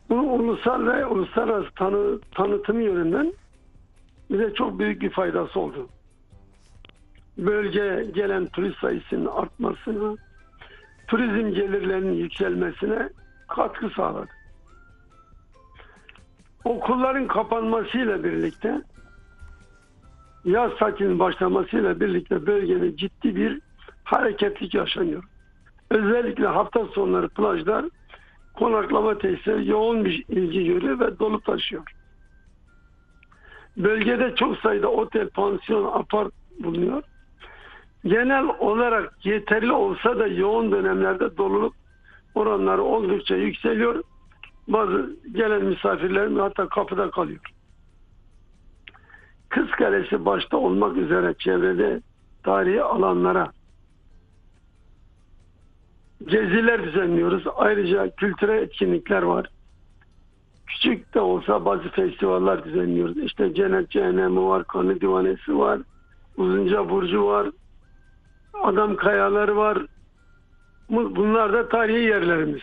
Bunun ulusal ve uluslararası tanıtımı yönünden bize çok büyük bir faydası oldu. Bölgeye gelen turist sayısının artmasına, turizm gelirlerinin yükselmesine katkı sağladı. Okulların kapanmasıyla birlikte, yaz tatilinin başlamasıyla birlikte bölgede ciddi bir hareketlilik yaşanıyor. Özellikle hafta sonları plajlar, konaklama tesisleri yoğun bir ilgi görüyor ve dolup taşıyor. Bölgede çok sayıda otel, pansiyon, apart bulunuyor. Genel olarak yeterli olsa da yoğun dönemlerde doluluk oranları oldukça yükseliyor. Bazı gelen misafirlerin hatta kapıda kalıyor. Kızkalesi başta olmak üzere çevrede tarihi alanlara geziler düzenliyoruz. Ayrıca kültürel etkinlikler var. Küçük de olsa bazı festivaller düzenliyoruz. İşte Cennet Cehennemi var, Kanı Divanesi var, Uzunca Burcu var, Adam Kayaları var. Bunlar da tarihi yerlerimiz.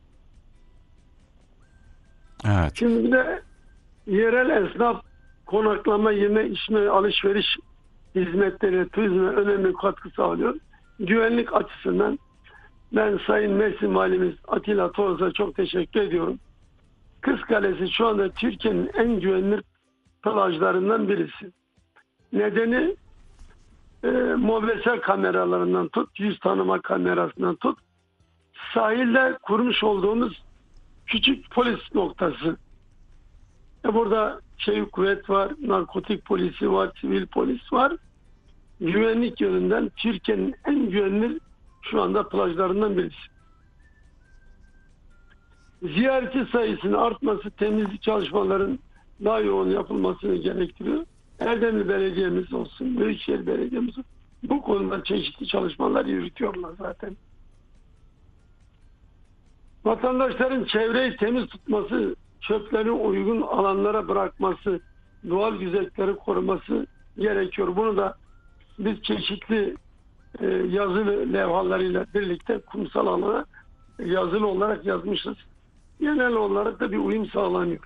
Evet. Şimdi bir de yerel esnaf konaklama, yeme, içme, alışveriş hizmetleri turizme önemli katkı sağlıyor. Güvenlik açısından ben Sayın Mersin Valimiz Atilla Toros'a çok teşekkür ediyorum. Kızkalesi şu anda Türkiye'nin en güvenilir plajlarından birisi. Nedeni mobese kameralarından tut, yüz tanıma kamerasından tut, sahilde kurmuş olduğumuz küçük polis noktası. Burada çevik kuvvet var, narkotik polisi var, sivil polis var. Güvenlik yönünden Türkiye'nin en güvenilir şu anda plajlarından birisi. Ziyaretçi sayısının artması temizlik çalışmaların daha yoğun yapılmasını gerektiriyor. Erdemli Belediye'miz olsun, Büyükşehir Belediye'miz olsun, bu konuda çeşitli çalışmalar yürütüyorlar zaten. Vatandaşların çevreyi temiz tutması, çöplerini uygun alanlara bırakması, doğal güzellikleri koruması gerekiyor. Bunu da biz çeşitli yazılı levhalarıyla birlikte kumsal alana yazılı olarak yazmışız. Genel olarak da bir uyum sağlanıyor.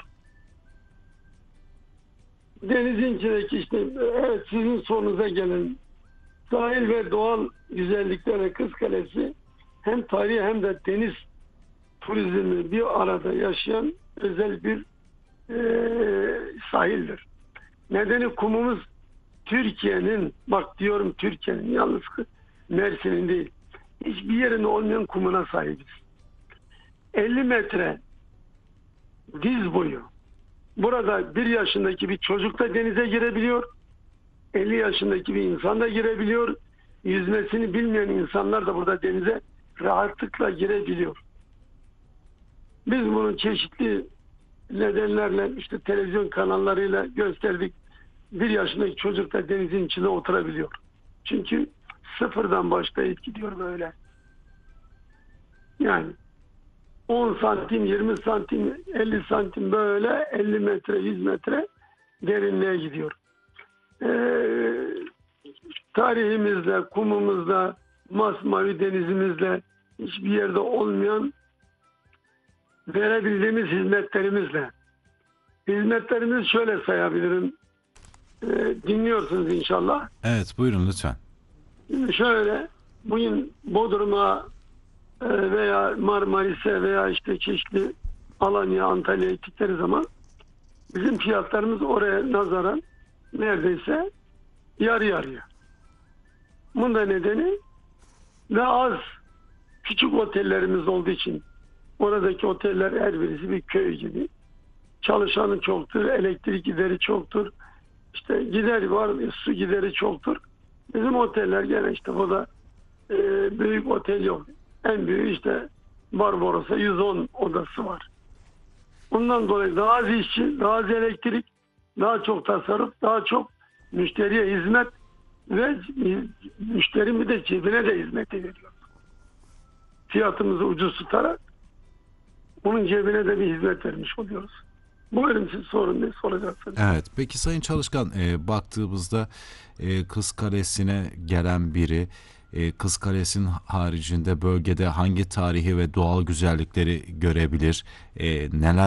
Denizin içindeki işte evet sizin sorunuza gelen sahil ve doğal güzelliklerle Kızkalesi hem tarihi hem de deniz turizmi bir arada yaşayan özel bir sahildir. Nedeni kumumuz Türkiye'nin, bak diyorum Türkiye'nin, yalnız Mersin'in değil, hiçbir yerinde olmayan kumuna sahibiz. 50 metre diz boyu. Burada 1 yaşındaki bir çocuk da denize girebiliyor. 50 yaşındaki bir insan da girebiliyor. Yüzmesini bilmeyen insanlar da burada denize rahatlıkla girebiliyor. Biz bunun çeşitli nedenlerle işte televizyon kanallarıyla gösterdik. 1 yaşındaki çocuk da denizin içinde oturabiliyor. Çünkü sıfırdan başlayıp gidiyor böyle. Yani 10 santim, 20 santim, 50 santim böyle 50 metre, 100 metre derinliğe gidiyor. Tarihimizle, kumumuzla, masmavi denizimizle hiçbir yerde olmayan verebildiğimiz hizmetlerimizle. Hizmetlerimizi şöyle sayabilirim. Dinliyorsunuz inşallah. Evet, buyurun lütfen. Şimdi şöyle, bugün Bodrum'a veya Marmaris'e veya işte çeşitli Alanya, Antalya'ya gittikleri zaman bizim fiyatlarımız oraya nazaran neredeyse yarı yarıya. Bunun da nedeni daha az küçük otellerimiz olduğu için oradaki oteller her birisi bir köy gibi. Çalışanı çoktur, elektrik gideri çoktur. İşte gider var, su gideri çoktur. Bizim oteller gene işte burada büyük otel yok. En büyüğü işte Barbaros'a 110 odası var. Ondan dolayı daha az işçi, daha az elektrik, daha çok tasarruf, daha çok müşteriye hizmet ve müşterinin de cebine de hizmet ediyor. Fiyatımızı ucuz tutarak onun cebine de bir hizmet vermiş oluyoruz. Buyurun siz sorun ne soracaksınız? Evet, peki Sayın Çalışkan, baktığımızda Kızkalesi'ne gelen biri Kızkalesi'nin haricinde bölgede hangi tarihi ve doğal güzellikleri görebilir, neler